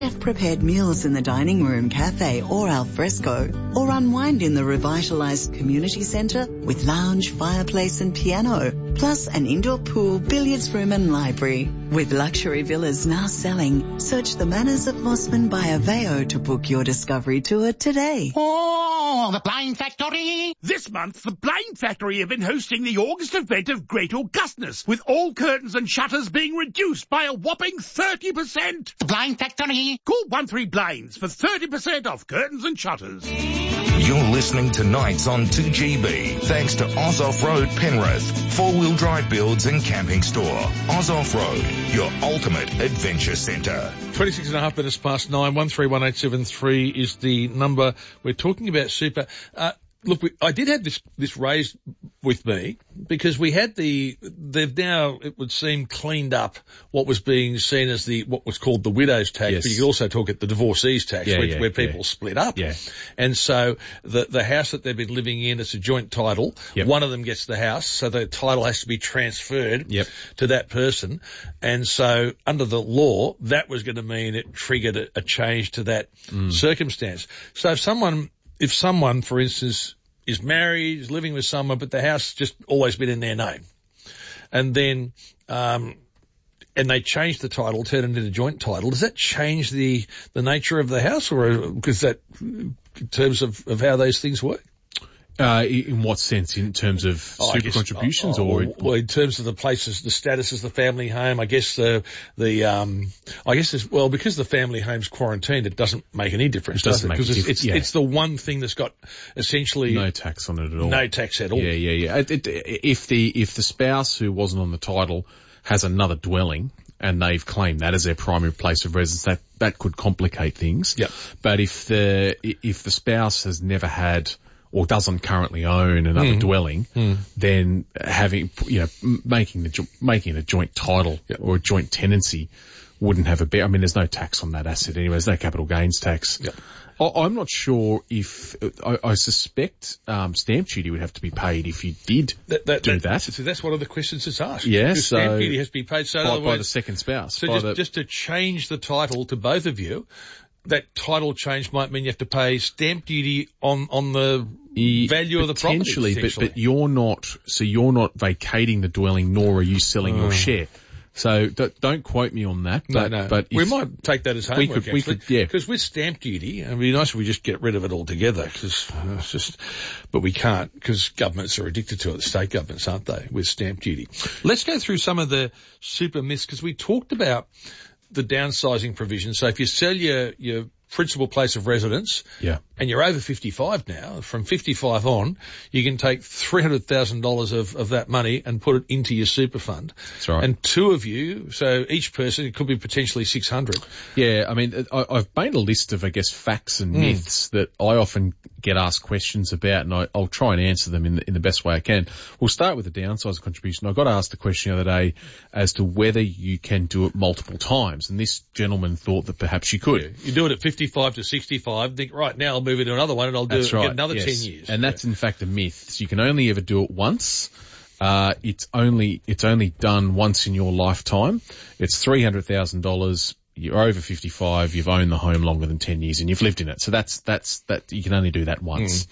Chef-prepared meals in the dining room, cafe or al fresco, or unwind in the revitalised community centre with lounge, fireplace and piano, plus an indoor pool, billiards room and library. With luxury villas now selling, search the Manners of Mossman by Aveo to book your discovery tour today. Oh, the Blind Factory! This month, the Blind Factory have been hosting the August event of Great Augustness, with all curtains and shutters being reduced by a whopping 30%. The Blind Factory! Call 13Blinds for 30% off curtains and shutters. You're listening to Nights on 2GB, thanks to Oz Off-Road Penrith, four-wheel drive builds and camping store. Oz Off-Road, your ultimate adventure centre. 26 and a half minutes past 9, 131873 is the number. We're talking about super. Look, I did have this raised with me because we had they've now, it would seem, cleaned up what was being seen as what was called the widow's tax, yes. but you could also talk it the divorcee's tax, where people split up. Yeah. And so the house that they've been living in, it's a joint title. Yep. One of them gets the house, so the title has to be transferred to that person. And so under the law, that was going to mean it triggered a change to that circumstance. So if someone, for instance, is married, is living with someone, but the house has just always been in their name, and then and they change the title, turn it into joint title, does that change the nature of the house, or because that in terms of how those things work? In what sense? In terms of super contributions, or in terms of the places, the status as the family home? I guess because the family home's quarantined, it doesn't make any difference. It doesn't make because a difference. It's the one thing that's got essentially no tax on it at all. No tax at all. Yeah. If the spouse who wasn't on the title has another dwelling and they've claimed that as their primary place of residence, that could complicate things. Yep. But if the spouse has never had or doesn't currently own another dwelling, then making it a joint title or a joint tenancy wouldn't have there's no tax on that asset anyway. There's no capital gains tax. Yep. I'm not sure if, I suspect, stamp duty would have to be paid if you did do that. So that's one of the questions that's asked. Yeah, so stamp duty has to be paid. So by the second spouse. So just to change the title to both of you, that title change might mean you have to pay stamp duty on the value of the property. Potentially, but you're not vacating the dwelling, nor are you selling your share. So don't quote me on that. No. But we might take that as homework. We could, because with stamp duty, it'd be nice if we just get rid of it altogether. But we can't, because governments are addicted to it. The state governments, aren't they? With stamp duty. Let's go through some of the super myths, because we talked about the downsizing provision. So if you sell your principal place of residence, and you're over 55 now, from 55 on, you can take $300,000 of that money and put it into your super fund. That's right. And two of you, so each person, it could be potentially 600. Yeah, I've made a list of, facts and myths that I often get asked questions about, and I'll try and answer them in the best way I can. We'll start with the downsizing contribution. I got asked a question the other day as to whether you can do it multiple times, and this gentleman thought that perhaps you could. Yeah, you do it at 55 to 65, think, right, now I'll move into another one and I'll get another 10 years. And that's in fact a myth. So you can only ever do it once. It's only done once in your lifetime. It's $300,000. You're over 55. You've owned the home longer than 10 years and you've lived in it. So that's you can only do that once.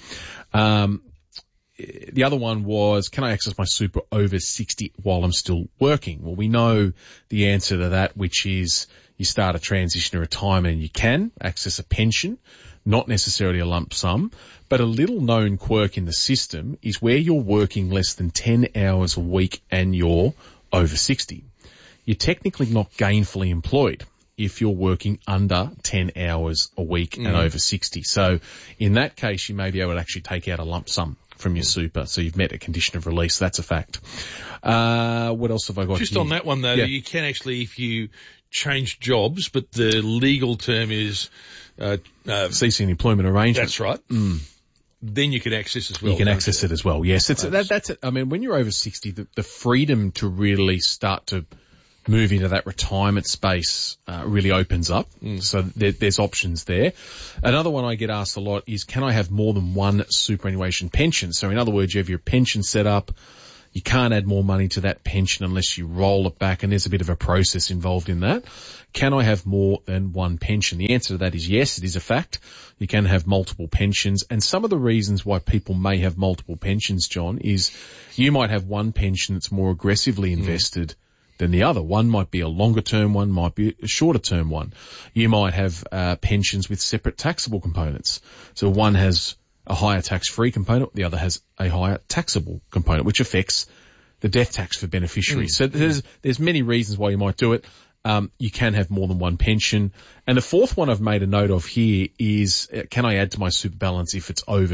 The other one was, can I access my super over 60 while I'm still working? Well, we know the answer to that, which is you start a transition to retirement and you can access a pension, not necessarily a lump sum, but a little known quirk in the system is where you're working less than 10 hours a week and you're over 60. You're technically not gainfully employed if you're working under 10 hours a week and over 60. So in that case, you may be able to actually take out a lump sum from your super. So you've met a condition of release. That's a fact. What else have I got Just here? On that one, though, you can actually, if you change jobs, but the legal term is ceasing employment arrangement. That's right. Then you can access as well. You can access it as well. Yes, that's it. I mean, when you're over 60, the freedom to really start to move into that retirement space really opens up. So there's options there. Another one I get asked a lot is, can I have more than one superannuation pension? So in other words, you have your pension set up, You can't add more money to that pension unless you roll it back, and there's a bit of a process involved in that. Can I have more than one pension? The answer to that is yes, it is a fact. You can have multiple pensions, and some of the reasons why people may have multiple pensions, John, is you might have one pension that's more aggressively invested than the other. One might be a longer term one, might be a shorter term one. You might have pensions with separate taxable components. So one has a higher tax-free component, the other has a higher taxable component, which affects the death tax for beneficiaries. So there's many reasons why you might do it. You can have more than one pension. And the fourth one I've made a note of here is, can I add to my super balance if it's over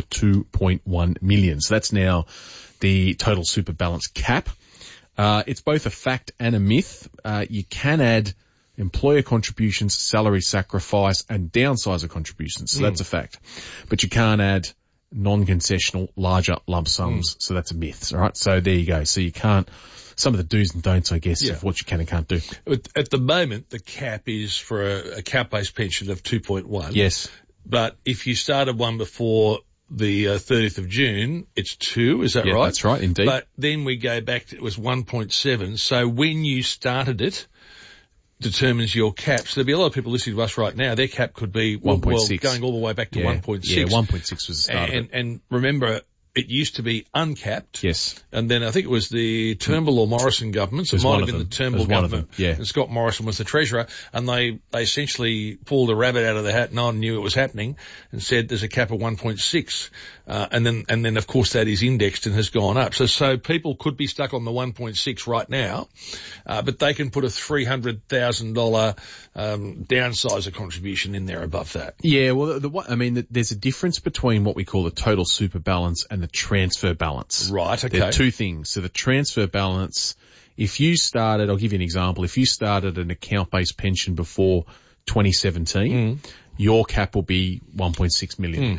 2.1 million? So that's now the total super balance cap. It's both a fact and a myth. You can add employer contributions, salary sacrifice, and downsizer contributions. So that's a fact. But you can't add non-concessional larger lump sums. So that's a myth. All right. So there you go. So you can't, some of the do's and don'ts, I guess, of what you can and can't do. At the moment, the cap is for a cap-based pension of 2.1. Yes. But if you started one before the 30th of June, it's 2, is that right? Yeah, that's right, indeed. But then we go back to, it was 1.7. So when you started it, determines your cap. So there'll be a lot of people listening to us right now. Their cap could be 1.6, going all the way back to 1.6. Yeah, 1.6 was the start of it. And remember, it used to be uncapped. Yes. And then I think it was the Turnbull or Morrison governments. It might have been the Turnbull government. Yeah. And Scott Morrison was the treasurer. And they essentially pulled a rabbit out of the hat. No one knew it was happening and said there's a cap of 1.6. And then of course that is indexed and has gone up. So people could be stuck on the 1.6 right now. But they can put a $300,000, downsizer contribution in there above that. Yeah. Well, there's a difference between what we call the total super balance and the transfer balance. Right, okay. There are two things. So the transfer balance, if you started, I'll give you an example, if you started an account-based pension before 2017, your cap will be 1.6 million.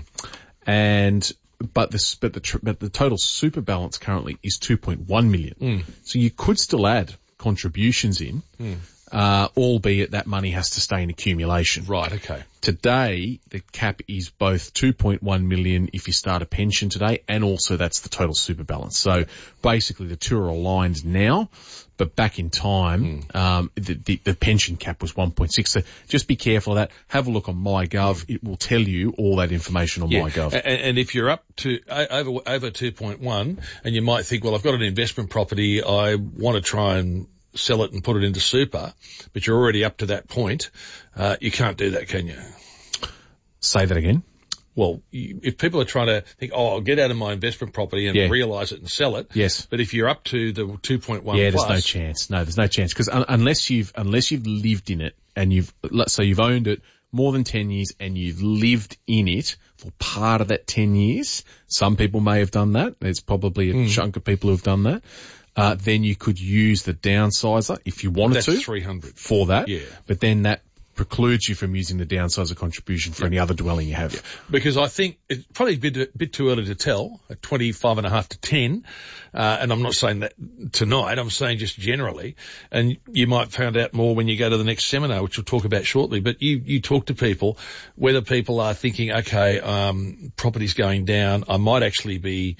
But the total super balance currently is 2.1 million. So you could still add contributions in, albeit that money has to stay in accumulation. Right, okay. Today, the cap is both 2.1 million if you start a pension today, and also that's the total super balance. So basically the two are aligned now, but back in time, the pension cap was 1.6. So just be careful of that. Have a look on MyGov. It will tell you all that information on MyGov. And if you're up to over 2.1, and you might think, well, I've got an investment property, I want to try and sell it and put it into super, but you're already up to that point, you can't do that, can you? Say that again. Well, if people are trying to think, I'll get out of my investment property and realise it and sell it. Yes. But if you're up to the 2.1 plus. there's no chance. No, there's no chance. Because unless you've lived in it and you've owned it more than 10 years and you've lived in it for part of that 10 years, some people may have done that. There's probably a chunk of people who have done that. Then you could use the downsizer if you wanted to. That's 300. For that. Yeah. But then that precludes you from using the downsizer contribution for any other dwelling you have. Yeah. Because I think it's probably a bit too early to tell, at 25.5 to 10, and I'm not saying that tonight, I'm saying just generally, and you might find out more when you go to the next seminar, which we'll talk about shortly, but you talk to people, whether people are thinking, okay, property's going down, I might actually be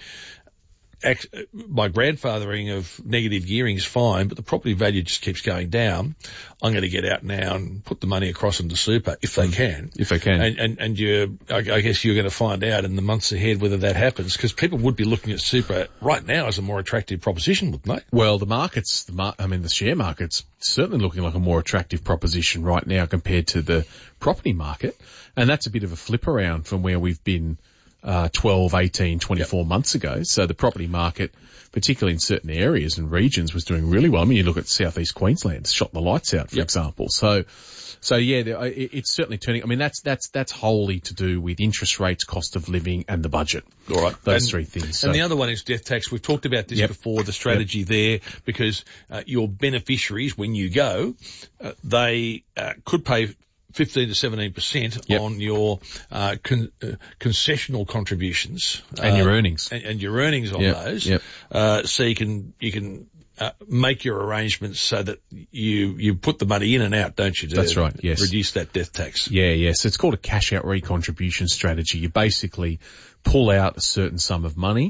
my grandfathering of negative gearing is fine, but the property value just keeps going down. I'm going to get out now and put the money across into super if they can. If they can. And I guess you're going to find out in the months ahead whether that happens, because people would be looking at super right now as a more attractive proposition, wouldn't they? Well, the share market's certainly looking like a more attractive proposition right now compared to the property market. And that's a bit of a flip around from where we've been 12, 18, 24 months ago. So the property market, particularly in certain areas and regions, was doing really well. I mean, you look at southeast Queensland, it's shot the lights out, for example. So yeah, it's certainly turning. I mean, that's wholly to do with interest rates, cost of living, and the budget. All right. Those three things. And the other one is death tax. We've talked about this before, the strategy there, because your beneficiaries, when you go, they could pay 15 to 17% on your concessional contributions and your earnings and your earnings on those. So you can make your arrangements so that you put the money in and out, don't you? That's right. Yes. Reduce that death tax. Yeah. Yes. It's called a cash out recontribution strategy. You basically pull out a certain sum of money,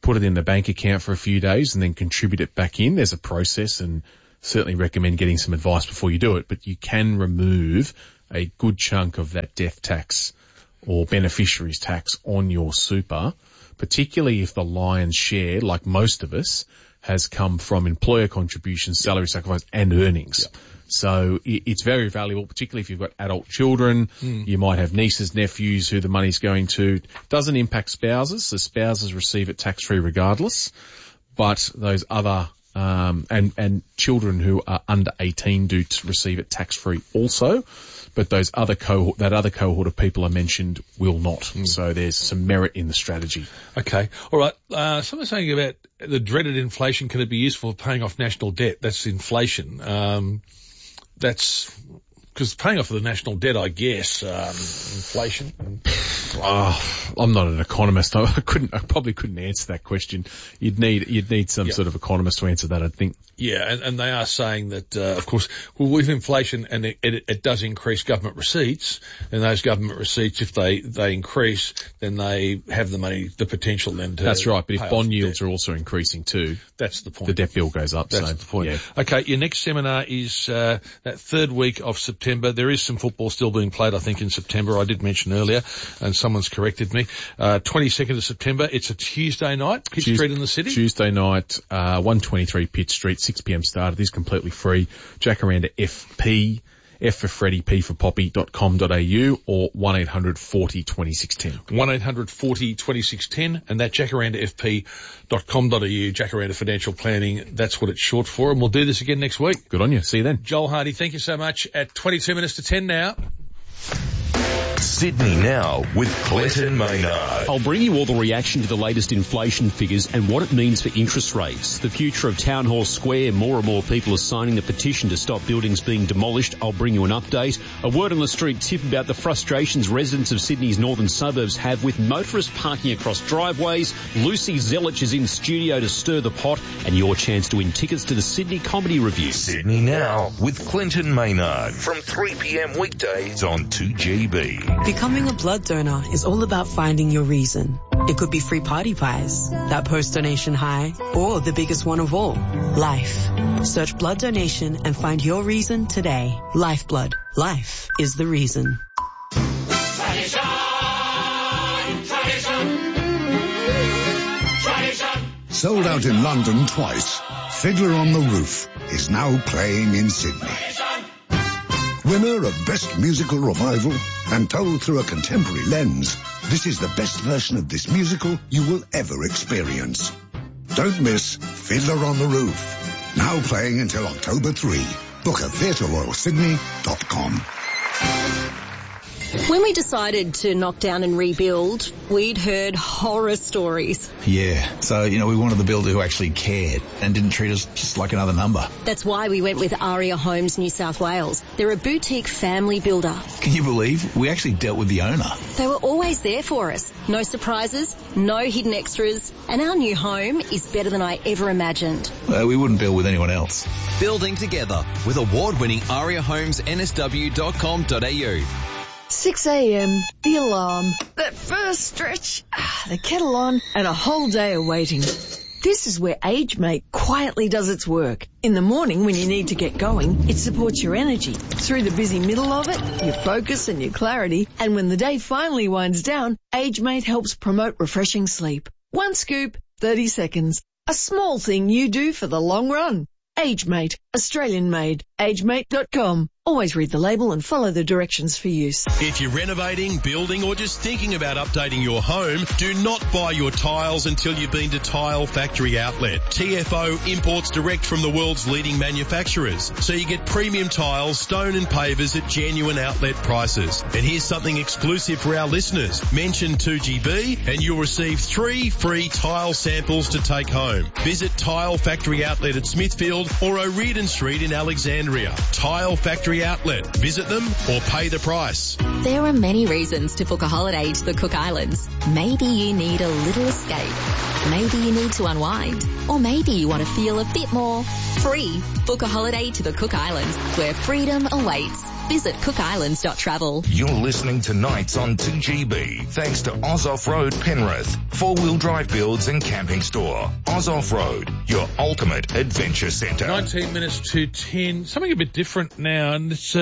put it in the bank account for a few days and then contribute it back in. There's a process, and certainly recommend getting some advice before you do it, but you can remove a good chunk of that death tax or beneficiaries tax on your super, particularly if the lion's share, like most of us, has come from employer contributions, salary sacrifice, and earnings. Yep. So it's very valuable, particularly if you've got adult children. You might have nieces, nephews who the money's going to. Doesn't impact spouses, so spouses receive it tax-free regardless. But those other and children who are under 18 do receive it tax-free also. But that other cohort of people I mentioned will not. So there's some merit in the strategy. Okay. All right. Someone's saying about the dreaded inflation. Can it be useful for paying off national debt? That's inflation. That's because paying off the national debt, I guess, inflation. I'm not an economist. I probably couldn't answer that question. You'd need some sort of economist to answer that, I think. Yeah, and they are saying that, of course, with inflation, and it does increase government receipts, and those government receipts, if they increase, then they have the money, the potential then to. That's right, but if bond yields are also increasing too, that's the point. The debt bill goes up. That's the point. Yeah. Okay, your next seminar is that third week of September. There is some football still being played, I think, in September. I did mention earlier, and someone's corrected me. 22nd of September. It's a Tuesday night. Pitt Street in the city. Tuesday night, 123 Pitt Street, 6 p.m. start. It is completely free. Jacaranda FP, F for Freddie, P for Poppy.com.au or 1-800-40-2610. 1-800-40-2610, and that jacarandafp.com.au, Jacaranda Financial Planning, that's what it's short for, and we'll do this again next week. Good on you. See you then. Joel Hardy, thank you so much. At 22 minutes to 10 now. Sydney Now with Clinton Maynard. I'll bring you all the reaction to the latest inflation figures and what it means for interest rates. The future of Town Hall Square. More and more people are signing the petition to stop buildings being demolished. I'll bring you an update. A word on the street tip about the frustrations residents of Sydney's northern suburbs have with motorists parking across driveways. Lucy Zelich is in studio to stir the pot, and your chance to win tickets to the Sydney Comedy Review. Sydney Now with Clinton Maynard from 3 p.m. weekdays on 2GB. Becoming a blood donor is all about finding your reason. It could be free party pies, that post-donation high, or the biggest one of all, life. Search blood donation and find your reason today. Lifeblood. Life is the reason. Tradition, tradition, tradition. Sold out in London twice, Fiddler on the Roof is now playing in Sydney. Winner of Best Musical Revival and told through a contemporary lens, this is the best version of this musical you will ever experience. Don't miss Fiddler on the Roof. Now playing until October 3. Book at theatreroyalsydney.com. When we decided to knock down and rebuild, we'd heard horror stories. Yeah, so, we wanted the builder who actually cared and didn't treat us just like another number. That's why we went with Aria Homes New South Wales. They're a boutique family builder. Can you believe? We actually dealt with the owner. They were always there for us. No surprises, no hidden extras, and our new home is better than I ever imagined. Well, we wouldn't build with anyone else. Building together with award-winning ariahomesnsw.com.au. 6 a.m, the alarm, that first stretch, the kettle on, and a whole day of waiting. This is where AgeMate quietly does its work. In the morning when you need to get going, it supports your energy. Through the busy middle of it, your focus and your clarity. And when the day finally winds down, AgeMate helps promote refreshing sleep. One scoop, 30 seconds. A small thing you do for the long run. AgeMate, Australian made. AgeMate.com. Always read the label and follow the directions for use. If you're renovating, building, or just thinking about updating your home, do not buy your tiles until you've been to Tile Factory Outlet. TFO imports direct from the world's leading manufacturers, so you get premium tiles, stone and pavers at genuine outlet prices. And here's something exclusive for our listeners. Mention 2GB and you'll receive 3 free tile samples to take home. Visit Tile Factory Outlet at Smithfield or O'Riordan Street in Alexandria. Tile Factory Outlet. Visit them or pay the price. There are many reasons to book a holiday to the Cook Islands. Maybe you need a little escape. Maybe you need to unwind. Or maybe you want to feel a bit more free. Book a holiday to the Cook Islands where freedom awaits. Visit cookislands.travel. You're listening to Nights on 2GB, thanks to Oz Off-Road Penrith, four-wheel drive builds and camping store. Oz Off-Road, your ultimate adventure centre. 19 minutes to 10. Something a bit different now, and it's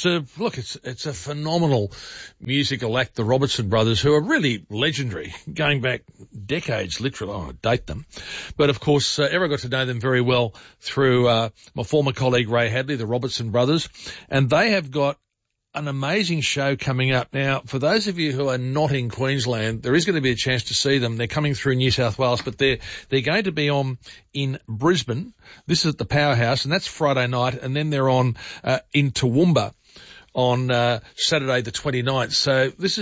a phenomenal musical act, the Robertson Brothers, who are really legendary, going back decades, literally. I date them. But of course, Ever got to know them very well through my former colleague Ray Hadley, the Robertson Brothers, and they have got an amazing show coming up. Now, for those of you who are not in Queensland, there is going to be a chance to see them. They're coming through New South Wales, but they're going to be on in Brisbane. This is at the Powerhouse, and that's Friday night, and then they're on in Toowoomba on Saturday the 29th. So this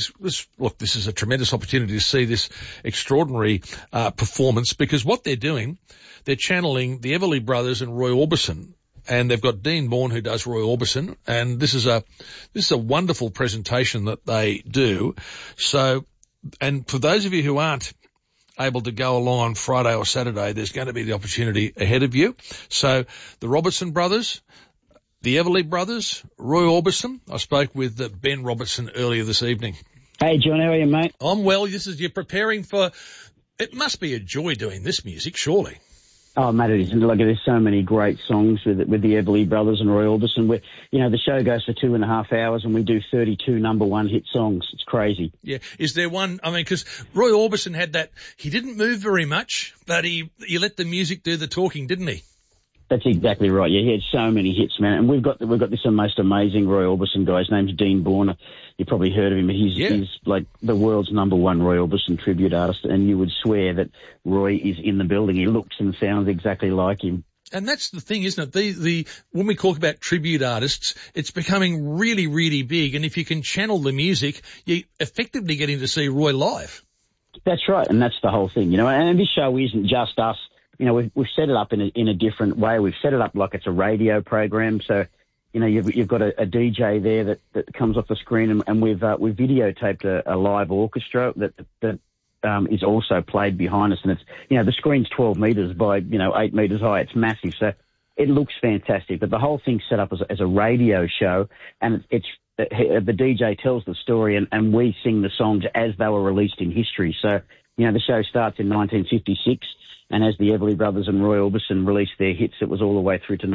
is a tremendous opportunity to see this extraordinary performance, because what they're doing, they're channeling the Everly Brothers and Roy Orbison. And they've got Dean Bourne, who does Roy Orbison, and this is a wonderful presentation that they do. So, and for those of you who aren't able to go along on Friday or Saturday, there's going to be the opportunity ahead of you. So the Robertson Brothers, the Everly Brothers, Roy Orbison. I spoke with Ben Robertson earlier this evening. Hey, John, how are you, mate? I'm well. You're preparing for, it must be a joy doing this music, surely. Oh, mate, it is. Look, there's so many great songs with the Everly Brothers and Roy Orbison. The show goes for 2.5 hours and we do 32 number one hit songs. It's crazy. Yeah. Is there one, because Roy Orbison had that, he didn't move very much, but he let the music do the talking, didn't he? That's exactly right. Yeah, he had so many hits, man. And we've got this most amazing Roy Orbison guy. His name's Dean Bourne. You probably heard of him. He's like the world's number one Roy Orbison tribute artist, and you would swear that Roy is in the building. He looks and sounds exactly like him. And that's the thing, isn't it? When we talk about tribute artists, it's becoming really, really big. And if you can channel the music, you're effectively getting to see Roy live. That's right. And that's the whole thing, and this show isn't just us. We've set it up in a different way. We've set it up like it's a radio program. So, you've got a DJ there that comes off the screen, and we've videotaped a live orchestra that is also played behind us. And it's, the screen's 12 meters by, 8 meters high. It's massive. So it looks fantastic. But the whole thing's set up as a radio show, and it's the DJ tells the story, and we sing the songs as they were released in history. So, the show starts in 1956. And as the Everly Brothers and Roy Orbison released their hits, it was all the way through to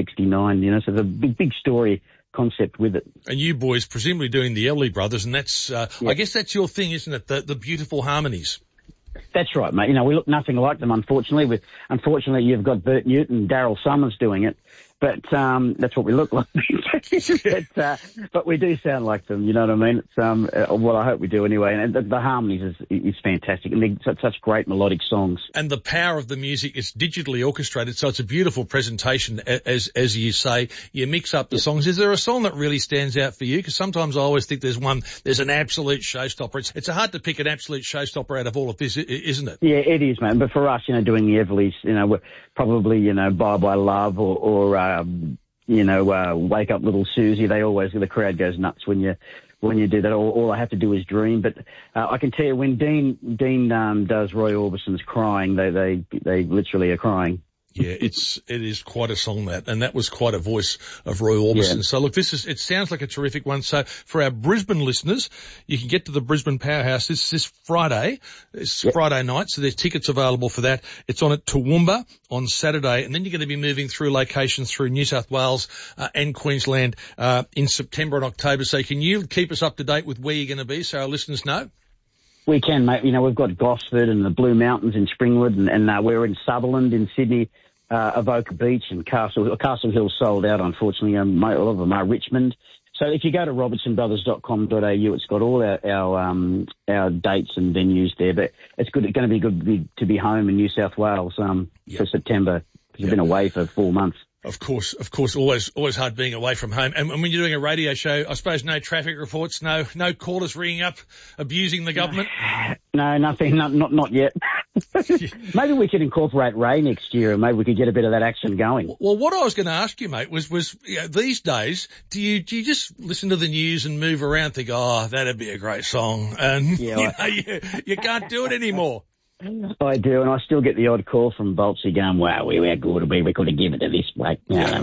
1969, so there's a big story concept with it. And you boys presumably doing the Everly Brothers, and that's, I guess that's your thing, isn't it? The beautiful harmonies. That's right, mate. We look nothing like them, unfortunately. Unfortunately, you've got Bert Newton and Daryl Summers doing it. But that's what we look like. But we do sound like them, you know what I mean? It's what I hope we do anyway. And the harmonies is fantastic, and they're such great melodic songs. And the power of the music is digitally orchestrated, so it's a beautiful presentation. As you say, you mix up the songs. Is there a song that really stands out for you? Because sometimes I always think there's an absolute showstopper. It's hard to pick an absolute showstopper out of all of this, isn't it? Yeah, it is, man. But for us, doing the Everlys, we're probably, Bye Bye Love or Wake Up Little Susie. The crowd goes nuts when you do that. All I have to do is dream. But I can tell you, when Dean does Roy Orbison's Crying, they literally are crying. Yeah, it is quite a song and that was quite a voice of Roy Orbison. Yeah. So look, it sounds like a terrific one. So for our Brisbane listeners, you can get to the Brisbane Powerhouse this Friday. It's Friday night, so there's tickets available for that. It's on at Toowoomba on Saturday, and then you're going to be moving through locations through New South Wales and Queensland in September and October. So can you keep us up to date with where you're going to be so our listeners know? We can, mate. We've got Gosford and the Blue Mountains in Springwood, and we're in Sutherland in Sydney, Avoca Beach, and Castle Hill sold out, unfortunately. A lot of them are Richmond. So if you go to robertsonbrothers.com.au, it's got all our dates and venues there. But it's going to be good to be home in New South Wales for September, because we've been away for 4 months. Of course, always hard being away from home. And when you're doing a radio show, I suppose no traffic reports, no callers ringing up, abusing the government? No, nothing, not yet. Maybe we could incorporate Ray next year, and maybe we could get a bit of that action going. Well, what I was going to ask you, mate, was these days, do you just listen to the news and move around, think, oh, that'd be a great song, and you can't do it anymore? I do, and I still get the odd call from Boltsy going, wow, we are good, we could have given it to this bloke, you know what I mean?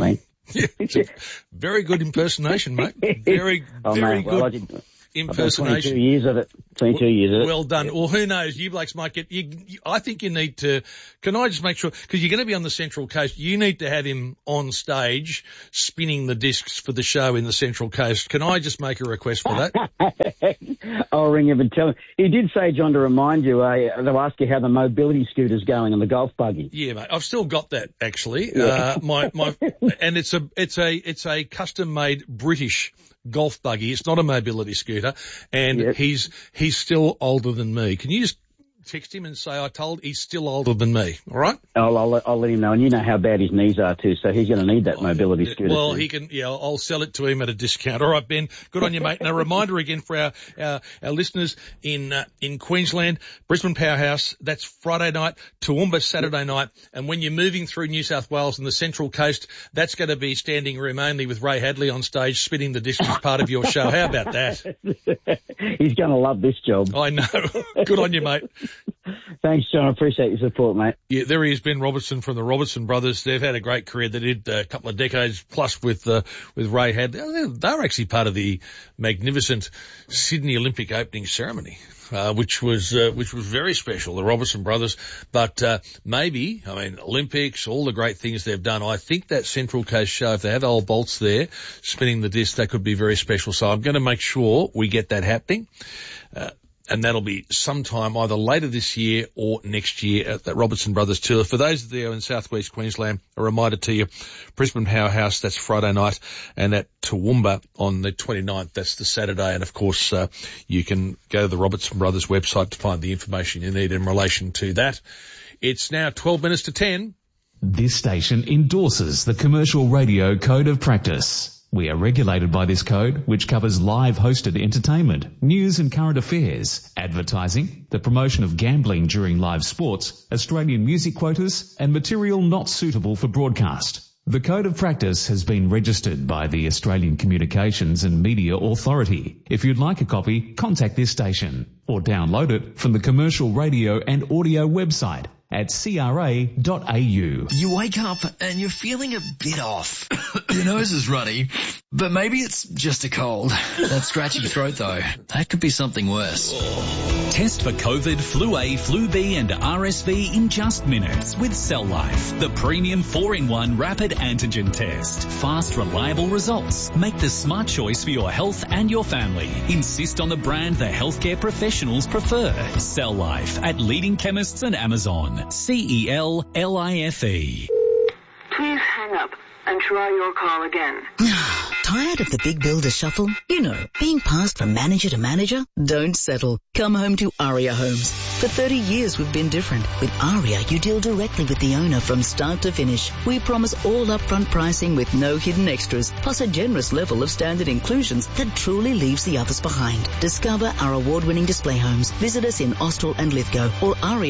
Yeah, it's a very good impersonation, mate. Very good impersonation. 22 years of it. 22 years of it. Well done. Well, who knows? You blokes might get. I think you need to. Can I just make sure, because you're going to be on the Central Coast, you need to have him on stage spinning the discs for the show in the Central Coast. Can I just make a request for that? I'll ring him and tell him. He did say, John, to remind you, they'll ask you how the mobility scooter's going and the golf buggy. Yeah, mate. I've still got that actually. Yeah. And it's a custom made British golf buggy. It's not a mobility scooter, and he's still older than me. Can you just text him and say he's still older than me? All right. I'll let him know, and you know how bad his knees are too, so he's going to need that mobility scooter. Well, too. he can. Yeah, I'll sell it to him at a discount. All right, Ben. Good on you, mate. And a reminder again for our listeners in Queensland, Brisbane Powerhouse. That's Friday night, Toowoomba Saturday night, and when you're moving through New South Wales and the Central Coast, that's going to be standing room only with Ray Hadley on stage spinning the disc as part of your show. How about that? He's going to love this job. I know. Good on you, mate. Thanks, John. I appreciate your support, mate. Yeah, there he is, Ben Robertson from the Robertson Brothers. They've had a great career. They did a couple of decades plus with Ray Hadley. They were actually part of the magnificent Sydney Olympic opening ceremony, which was very special, the Robertson Brothers. But Olympics, all the great things they've done. I think that Central Coast show, if they have old Bolts there spinning the disc, that could be very special. So I'm going to make sure we get that happening. And that'll be sometime either later this year or next year at that Robertson Brothers tour. For those there in southwest Queensland, a reminder to you, Brisbane Powerhouse, that's Friday night, and at Toowoomba on the 29th, that's the Saturday. And of course, you can go to the Robertson Brothers website to find the information you need in relation to that. It's now 12 minutes to 10. This station endorses the Commercial Radio Code of Practice. We are regulated by this code, which covers live hosted entertainment, news and current affairs, advertising, the promotion of gambling during live sports, Australian music quotas, and material not suitable for broadcast. The Code of Practice has been registered by the Australian Communications and Media Authority. If you'd like a copy, contact this station or download it from the Commercial Radio and Audio website at cra.au. You wake up and you're feeling a bit off. Your nose is runny, but maybe it's just a cold. That scratchy throat though, that could be something worse. Test for COVID, Flu A, Flu B and RSV in just minutes with Cell Life, the premium 4-in-1 rapid antigen test. Fast, reliable results. Make the smart choice for your health and your family. Insist on the brand the healthcare professionals prefer. Cell Life at leading chemists and Amazon. CELLIFE. Please hang up and try your call again. Tired of the big builder shuffle? You know, being passed from manager to manager? Don't settle. Come home to Aria Homes. For 30 years we've been different. With Aria, you deal directly with the owner from start to finish. We promise all upfront pricing with no hidden extras, plus a generous level of standard inclusions that truly leaves the others behind. Discover our award-winning display homes. Visit us in Austral and Lithgow or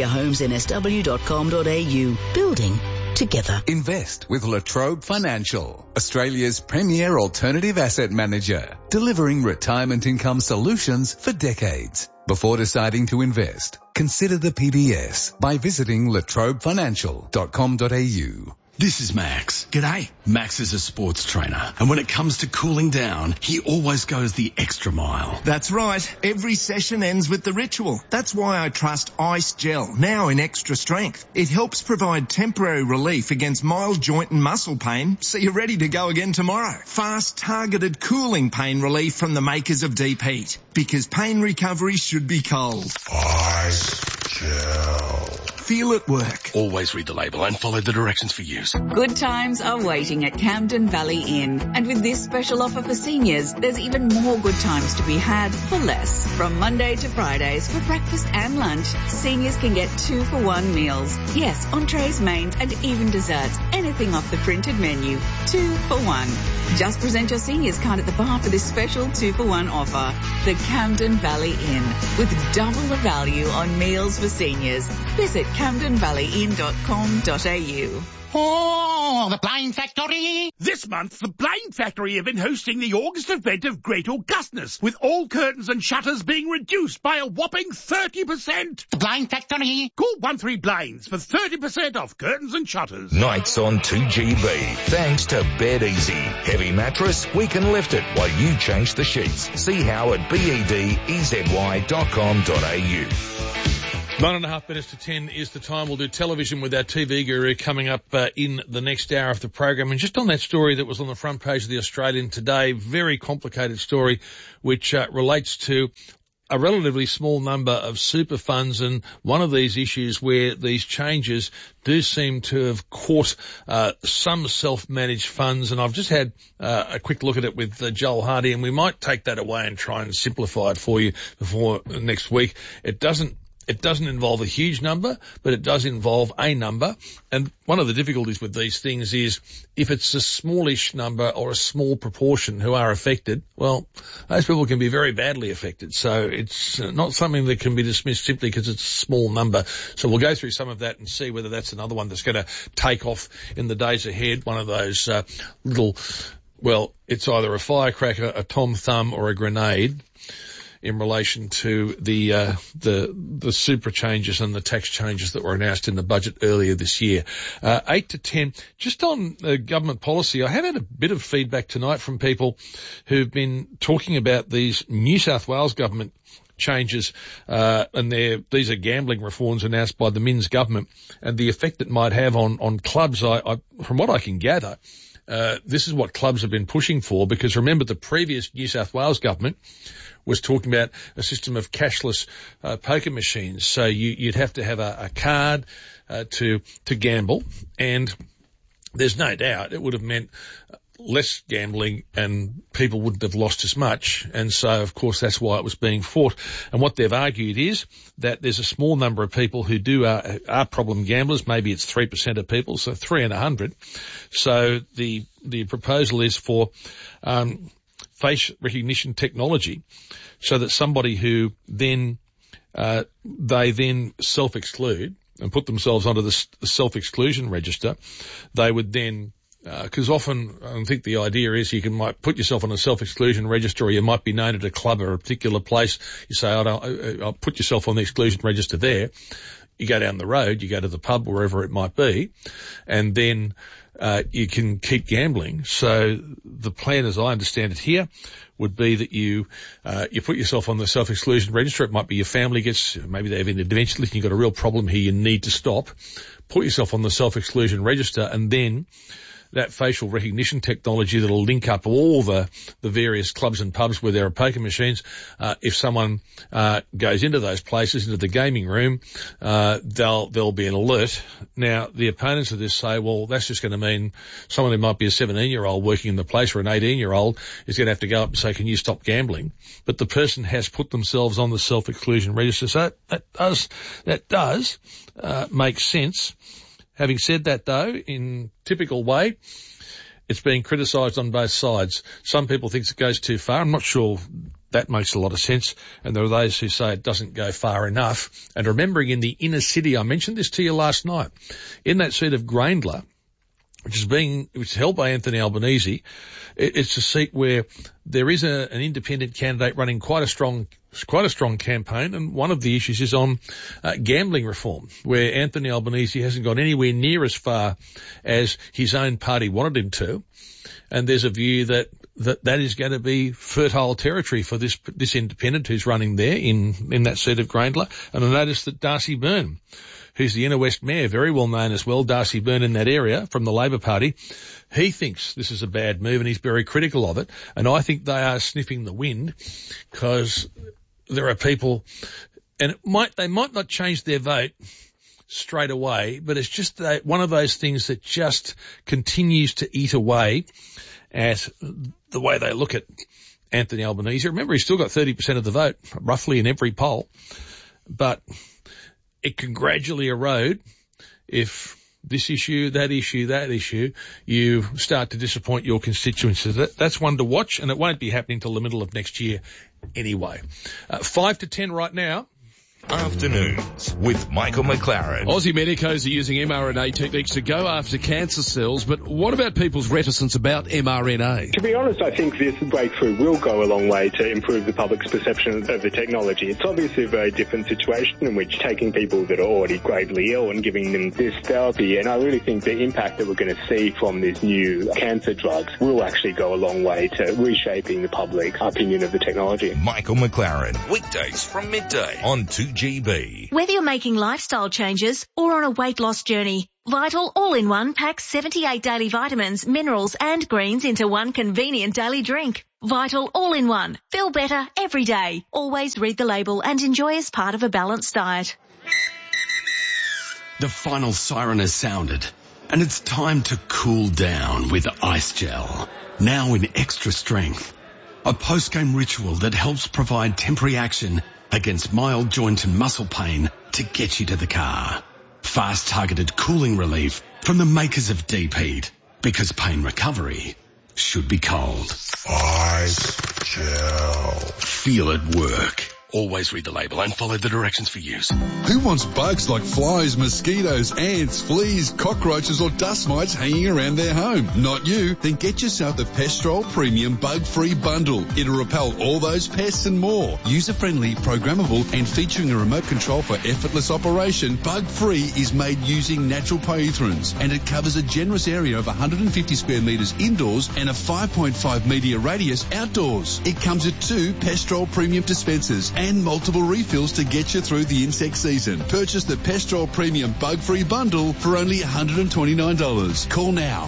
ariahomesinSW.com.au. Building together. Invest with La Trobe Financial, Australia's premier alternative asset manager, delivering retirement income solutions for decades. Before deciding to invest, consider the PBS by visiting latrobefinancial.com.au. This is Max. G'day. Max is a sports trainer, and when it comes to cooling down, he always goes the extra mile. That's right. Every session ends with the ritual. That's why I trust Ice Gel, now in extra strength. It helps provide temporary relief against mild joint and muscle pain, so you're ready to go again tomorrow. Fast, targeted cooling pain relief from the makers of Deep Heat, because pain recovery should be cold. Ice Gel. Feel it work. Always read the label and follow the directions for use. Good times are waiting at Camden Valley Inn. And with this special offer for seniors, there's even more good times to be had for less. From Monday to Fridays for breakfast and lunch, seniors can get 2-for-1 meals. Yes, entrees, mains and even desserts. Anything off the printed menu. 2 for 1. Just present your seniors card at the bar for this special 2-for-1 offer. The Camden Valley Inn. With double the value on meals for seniors. Visit CamdenValleyInn.com.au. Oh, the Blind Factory. This month, the Blind Factory have been hosting the August event of Great Augustness, with all curtains and shutters being reduced by a whopping 30%. The Blind Factory. Call 13 Blinds for 30% off curtains and shutters. Nights on 2GB. Thanks to Bed Easy. Heavy mattress, we can lift it while you change the sheets. See how at bedezy.com.au. 9.5 minutes to 10 is the time. We'll do television with our TV guru coming up in the next hour of the program. And just on that story that was on the front page of the Australian today, very complicated story, which relates to a relatively small number of super funds, and one of these issues where these changes do seem to have caught some self-managed funds. And I've just had a quick look at it with Joel Hardy, and we might take that away and try and simplify it for you before next week. It doesn't involve a huge number, but it does involve a number. And one of the difficulties with these things is if it's a smallish number or a small proportion who are affected, well, those people can be very badly affected. So it's not something that can be dismissed simply because it's a small number. So we'll go through some of that and see whether that's another one that's going to take off in the days ahead. One of those little, well, it's either a firecracker, a Tom Thumb or a grenade in relation to the super changes and the tax changes that were announced in the budget earlier this year. 8 to 10, just on government policy, I have had a bit of feedback tonight from people who've been talking about these New South Wales government changes, and these are gambling reforms announced by the Minns government, and the effect it might have on clubs. I from what I can gather, this is what clubs have been pushing for, because remember the previous New South Wales government was talking about a system of cashless poker machines. So you'd have to have a card to gamble, and there's no doubt it would have meant less gambling and people wouldn't have lost as much. And so, of course, that's why it was being fought. And what they've argued is that there's a small number of people who are problem gamblers. Maybe it's 3% of people, so 3 in 100. So the proposal is for face recognition technology, so that somebody who then they then self-exclude and put themselves onto the self-exclusion register, they would then, because often I think the idea is you might put yourself on a self-exclusion register, or you might be known at a club or a particular place. You say, I'll put yourself on the exclusion register there. You go down the road, you go to the pub, wherever it might be, and then you can keep gambling. So the plan, as I understand it here, would be that you put yourself on the self-exclusion register. It might be your family maybe they have an intervention list and you've got a real problem here, you need to stop. Put yourself on the self-exclusion register, and then that facial recognition technology that'll link up all the various clubs and pubs where there are poker machines. If someone goes into those places, into the gaming room, there'll be an alert. Now, the opponents of this say, well, that's just going to mean someone who might be a 17-year-old working in the place, or an 18-year-old, is going to have to go up and say, can you stop gambling? But the person has put themselves on the self-exclusion register. So that does make sense. Having said that, though, in typical way, it's being criticised on both sides. Some people think it goes too far. I'm not sure that makes a lot of sense. And there are those who say it doesn't go far enough. And remembering in the inner city, I mentioned this to you last night, in that seat of Grayndler, which is held by Anthony Albanese, it's a seat where there is an independent candidate running quite a strong campaign, and one of the issues is on gambling reform, where Anthony Albanese hasn't gone anywhere near as far as his own party wanted him to, and there's a view that is going to be fertile territory for this independent who's running there in that seat of Grayndler. And I noticed that Darcy Byrne, who's the Inner West Mayor, very well known as well, Darcy Byrne in that area from the Labor Party, he thinks this is a bad move and he's very critical of it. And I think they are sniffing the wind, because there are people, and they might not change their vote straight away, but it's just one of those things that just continues to eat away at the way they look at Anthony Albanese. Remember, he's still got 30% of the vote, roughly, in every poll, but it can gradually erode if this issue, that issue, you start to disappoint your constituencies. That's one to watch, and it won't be happening till the middle of next year anyway. 5 to 10 right now. Afternoons with Michael McLaren. Aussie medicos are using mRNA techniques to go after cancer cells, but what about people's reticence about mRNA? To be honest, I think this breakthrough will go a long way to improve the public's perception of the technology. It's obviously a very different situation in which taking people that are already gravely ill and giving them this therapy, and I really think the impact that we're going to see from these new cancer drugs will actually go a long way to reshaping the public's opinion of the technology. Michael McLaren, weekdays from midday on 2GB. Whether you're making lifestyle changes or on a weight loss journey, Vital All-in-One packs 78 daily vitamins, minerals and greens into one convenient daily drink. Vital All-in-One. Feel better every day. Always read the label and enjoy as part of a balanced diet. The final siren has sounded, and it's time to cool down with Ice Gel. Now in extra strength. A post-game ritual that helps provide temporary action against mild joint and muscle pain to get you to the car. Fast targeted cooling relief from the makers of Deep Heat, because pain recovery should be cold. Ice Gel. Feel it work. Always read the label and follow the directions for use. Who wants bugs like flies, mosquitoes, ants, fleas, cockroaches or dust mites hanging around their home? Not you. Then get yourself the Pestrol Premium Bug-Free Bundle. It'll repel all those pests and more. User-friendly, programmable and featuring a remote control for effortless operation, Bug-Free is made using natural pyrethrins and it covers a generous area of 150 square metres indoors and a 5.5 metre radius outdoors. It comes with 2 Pestrol Premium dispensers and multiple refills to get you through the insect season. Purchase the Pestrol Premium Bug-Free Bundle for only $129. Call now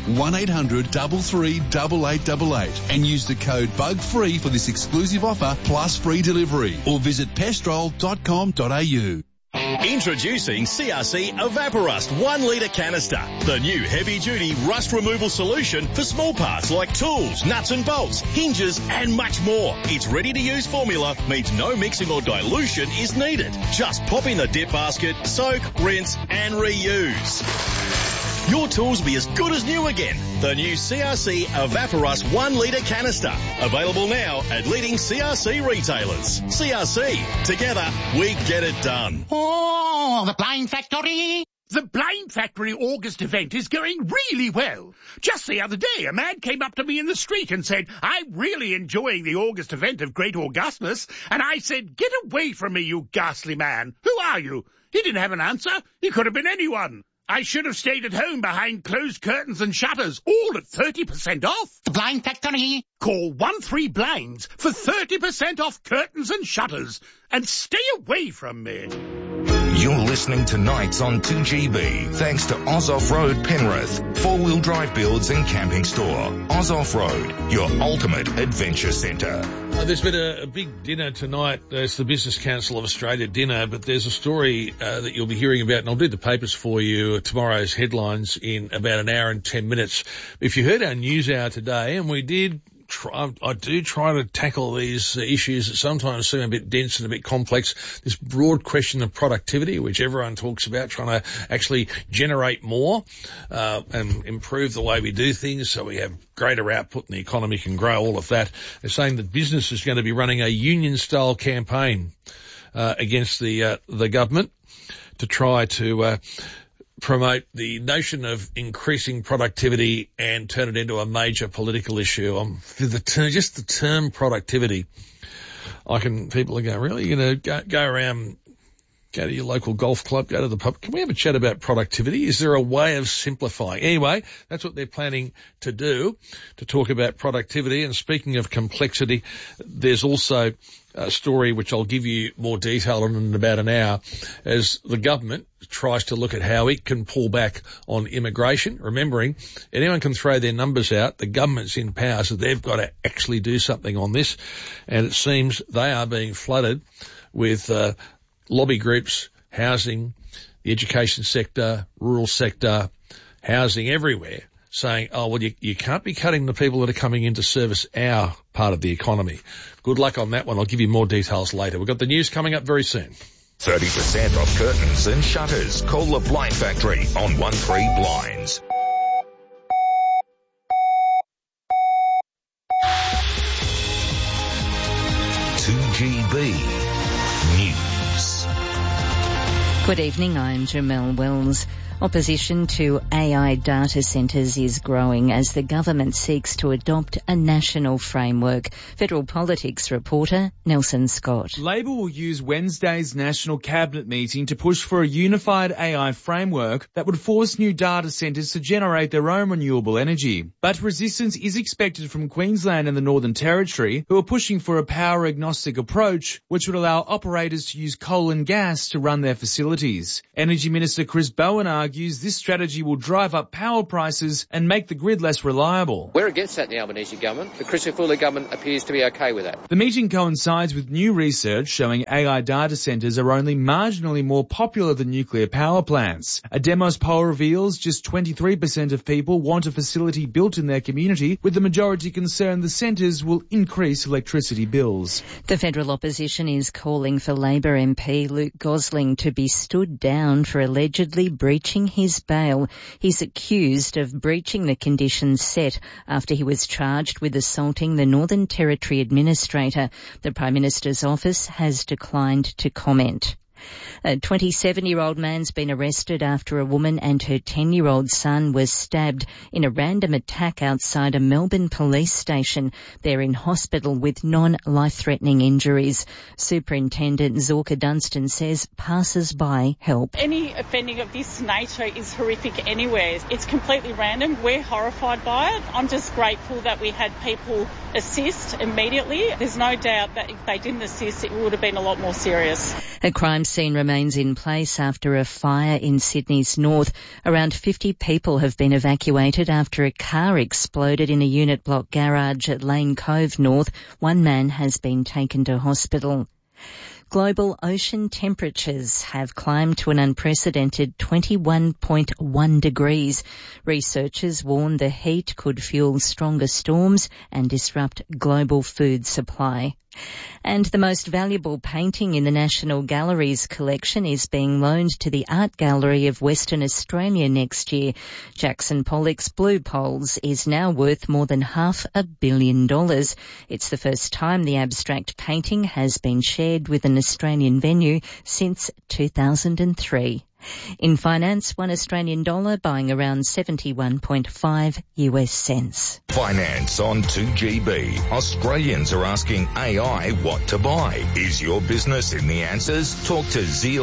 1-800-338888 and use the code BUGFREE for this exclusive offer plus free delivery, or visit pestrol.com.au. Introducing CRC Evaporust 1 litre canister, the new heavy-duty rust removal solution for small parts like tools, nuts and bolts, hinges and much more. Its ready-to-use formula means no mixing or dilution is needed. Just pop in the dip basket, soak, rinse and reuse. Your tools will be as good as new again. The new CRC Evaporust 1 litre canister. Available now at leading CRC retailers. CRC. Together, we get it done. Oh, the Blind Factory. The Blind Factory August event is going really well. Just the other day, a man came up to me in the street and said, "I'm really enjoying the August event of Great Augustness." And I said, "Get away from me, you ghastly man. Who are you?" He didn't have an answer. He could have been anyone. I should have stayed at home behind closed curtains and shutters, all at 30% off. The Blind Factory. Call 13Blinds for 30% off curtains and shutters. And stay away from me. You're listening to Nights on 2GB, thanks to Oz Off-Road Penrith, 4-wheel drive builds and camping store. Oz Off-Road, your ultimate adventure centre. There's been a big dinner tonight. It's the Business Council of Australia dinner, but there's a story that you'll be hearing about, and I'll do the papers for you, tomorrow's headlines in about an hour and 10 minutes. If you heard our news hour today, and I do try to tackle these issues that sometimes seem a bit dense and a bit complex. This broad question of productivity, which everyone talks about, trying to actually generate more and improve the way we do things so we have greater output and the economy can grow, all of that. They're saying that business is going to be running a union-style campaign against the government to try to promote the notion of increasing productivity and turn it into a major political issue. Just the term productivity, people are going, really? You're going to go around, go to your local golf club, go to the pub. Can we have a chat about productivity? Is there a way of simplifying? Anyway, that's what they're planning to do, to talk about productivity. And speaking of complexity, there's also a story which I'll give you more detail on in about an hour, as the government tries to look at how it can pull back on immigration. Remembering, anyone can throw their numbers out. The government's in power, so they've got to actually do something on this. And it seems they are being flooded with lobby groups, housing, the education sector, rural sector, housing everywhere, saying, oh, well, you can't be cutting the people that are coming in to service our part of the economy. Good luck on that one. I'll give you more details later. We've got the news coming up very soon. 30% off curtains and shutters. Call the Blind Factory on 13Blinds. GB News. Good evening, I'm Jamelle Wells. Opposition to AI data centres is growing as the government seeks to adopt a national framework. Federal Politics reporter Nelson Scott. Labor will use Wednesday's National Cabinet meeting to push for a unified AI framework that would force new data centres to generate their own renewable energy. But resistance is expected from Queensland and the Northern Territory, who are pushing for a power-agnostic approach, which would allow operators to use coal and gas to run their facilities. Energy Minister Chris Bowen argues this strategy will drive up power prices and make the grid less reliable. We're against that in the Albanese government. The Crisafulli government appears to be okay with that. The meeting coincides with new research showing AI data centres are only marginally more popular than nuclear power plants. A Demos poll reveals just 23% of people want a facility built in their community, with the majority concerned the centres will increase electricity bills. The federal opposition is calling for Labor MP Luke Gosling to be stood down for allegedly breaching his bail. He's accused of breaching the conditions set after he was charged with assaulting the Northern Territory Administrator. The Prime Minister's office has declined to comment. A 27-year-old man's been arrested after a woman and her 10-year-old son was stabbed in a random attack outside a Melbourne police station. They're in hospital with non-life-threatening injuries. Superintendent Zorka Dunstan says passers-by help. Any offending of this nature is horrific anywhere. It's completely random. We're horrified by it. I'm just grateful that we had people assist immediately. There's no doubt that if they didn't assist, it would have been a lot more serious. A crime scene remains in place after a fire in Sydney's north. Around 50 people have been evacuated after a car exploded in a unit block garage at Lane Cove North. One man has been taken to hospital. Global ocean temperatures have climbed to an unprecedented 21.1 degrees. Researchers warn the heat could fuel stronger storms and disrupt global food supply. And the most valuable painting in the National Gallery's collection is being loaned to the Art Gallery of Western Australia next year. Jackson Pollock's Blue Poles is now worth more than $500 million. It's the first time the abstract painting has been shared with an Australian venue since 2003. In finance, $1 Australian dollar buying around 71.5 US cents. Finance on 2GB. Australians are asking AI what to buy. Is your business in the answers? Talk to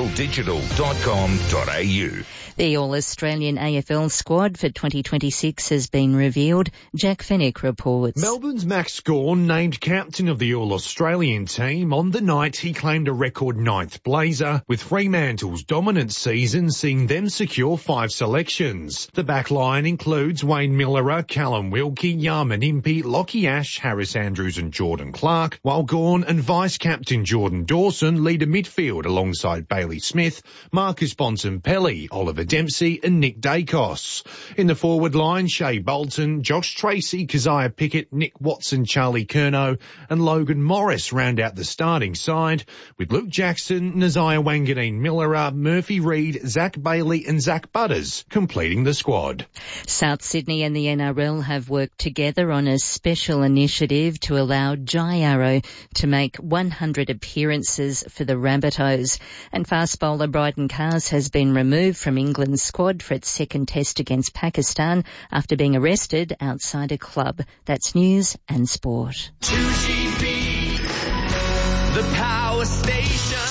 zealdigital.com.au. The All-Australian AFL squad for 2026 has been revealed. Jack Fennick reports. Melbourne's Max Gawn named captain of the All-Australian team. On the night, he claimed a record 9th blazer, with Fremantle's dominant season seeing them secure 5 selections. The back line includes Wayne Millerer, Callum Wilkie, Yarman Impey, Lockie Ash, Harris Andrews and Jordan Clark, while Gawn and vice-captain Jordan Dawson lead a midfield alongside Bailey Smith, Marcus Bontempelli, Oliver Dempsey and Nick Dacos. In the forward line, Shea Bolton, Josh Tracy, Keziah Pickett, Nick Watson, Charlie Curnow and Logan Morris round out the starting side, with Luke Jackson, Naziah Wanganeen Millerer, Murphy Reid, Zach Bailey and Zach Butters completing the squad. South Sydney and the NRL have worked together on a special initiative to allow Jai Arrow to make 100 appearances for the Rabbitohs. And fast bowler Bryden Cars has been removed from England's squad for its second test against Pakistan after being arrested outside a club. That's news and sport. 2GB, the power station.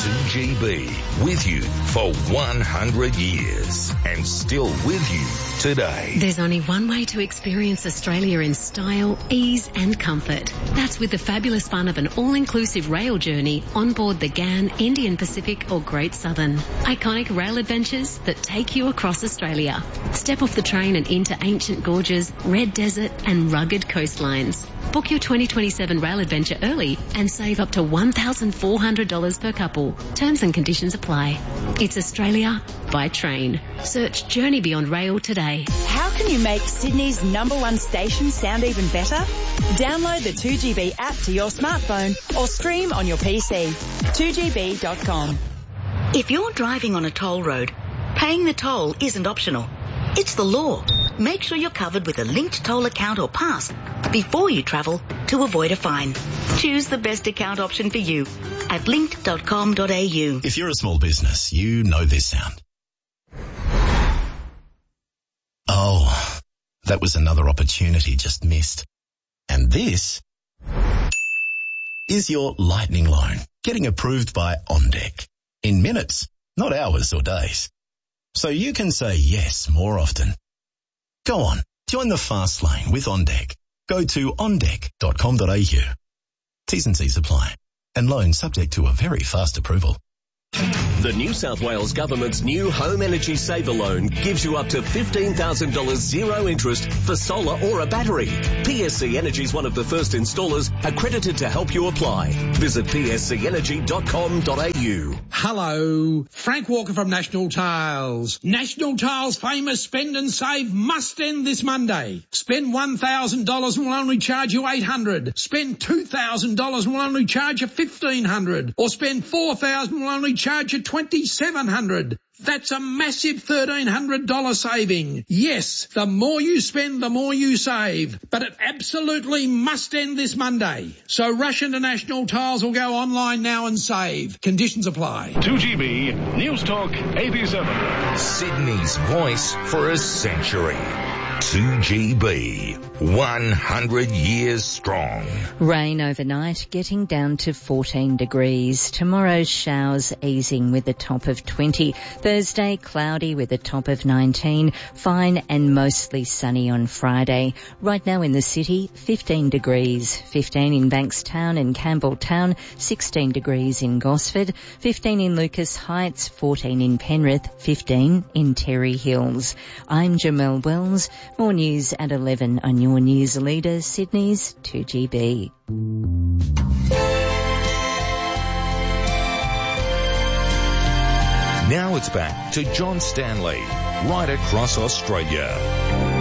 2GB, with you for 100 years and still with you today. There's only one way to experience Australia in style, ease and comfort. That's with the fabulous fun of an all-inclusive rail journey on board the GAN, Indian Pacific or Great Southern. Iconic rail adventures that take you across Australia. Step off the train and into ancient gorges, red desert and rugged coastlines. Book your 2027 rail adventure early and save up to $1,400 per couple. Terms and conditions apply. It's Australia by train. Search Journey Beyond Rail today. How can you make Sydney's #1 station sound even better? Download the 2GB app to your smartphone or stream on your PC. 2GB.com. If you're driving on a toll road, paying the toll isn't optional. It's the law. make sure you're covered with a linked toll account or pass before you travel to avoid a fine. Choose the best account option for you at linked.com.au. If you're a small business, you know this sound. Oh, that was another opportunity just missed. And this is your lightning loan getting approved by OnDeck in minutes, not hours or days. So you can say yes more often. Go on, join the fast lane with OnDeck. Go to ondeck.com.au. T's and C's apply. And loan subject to a very fast approval. The New South Wales Government's new Home Energy Saver Loan gives you up to $15,000 zero interest for solar or a battery. PSC Energy is one of the first installers accredited to help you apply. Visit pscenergy.com.au. Hello, Frank Walker from National Tiles. National Tiles' famous spend and save must end this Monday. Spend $1,000 and we'll only charge you $800. Spend $2,000 and we'll only charge you $1,500. Or spend $4,000 and we'll only charge you $2,700. That's a massive $1,300 saving. Yes, the more you spend, the more you save. But it absolutely must end this Monday. So rush into National Tiles or go online now and save. Conditions apply. 2GB News Talk 87. Sydney's voice for a century. 2GB, 100 years strong. Rain overnight, getting down to 14 degrees. Tomorrow, showers easing with a top of 20. Thursday, cloudy with a top of 19. Fine and mostly sunny on Friday. Right now in the city, 15 degrees. 15 in Bankstown and Campbelltown. 16 degrees in Gosford. 15 in Lucas Heights. 14 in Penrith. 15 in Terry Hills. I'm Jamelle Wells. More news at 11 on your news leader, Sydney's 2GB. Now it's back to John Stanley, right across Australia.